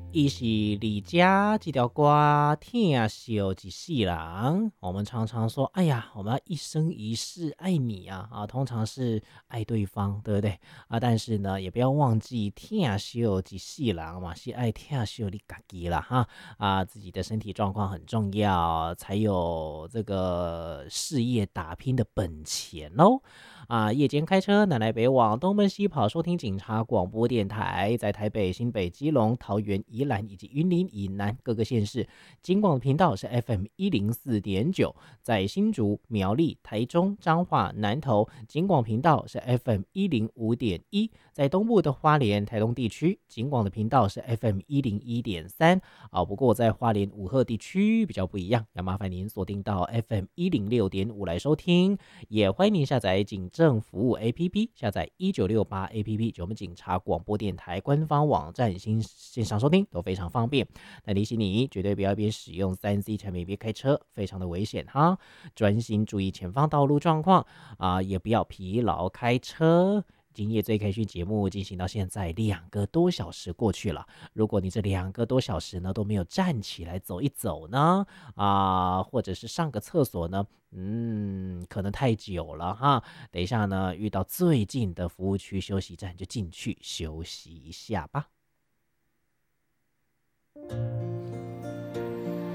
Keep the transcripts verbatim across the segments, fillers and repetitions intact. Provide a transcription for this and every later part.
伊是李家这条歌，疼惜一世人。我们常常说，哎呀，我们要一生一世爱你啊啊，通常是爱对方，对不对啊？但是呢，也不要忘记疼惜一世人嘛，是爱疼惜你自己啦哈啊，自己的身体状况很重要，才有这个事业打拼的本钱喽。啊，夜间开车南来北往，东奔西跑，收听警察广播电台，在台北、新北、基隆、桃园、宜兰以及云林以南各个县市，警广频道是 F M 一零四点九，在新竹、苗栗、台中、彰化、南投，警广频道是 F M 一零五点一，在东部的花莲、台东地区，警广的频道是 F M 一零一点三。啊，不过在花莲五鹤地区比较不一样，要麻烦您锁定到 F M 一零六点五来收听。也欢迎您下载警政服务 A P P， 下载一九六八 A P P， 就我们警察广播电台官方网站新线上收听都非常方便。那提醒你，绝对不要一边使用三 C 产品边开车，非常的危险哈。专心注意前方道路状况啊，也不要疲劳开车。今夜最开心节目进行到现在两个多小时过去了，如果你这两个多小时呢都没有站起来走一走呢，啊，或者是上个厕所呢，嗯，可能太久了哈。等一下呢，遇到最近的服务区休息站就进去休息一下吧。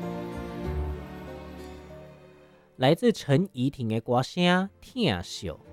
来自陈怡婷的歌声《疼惜》。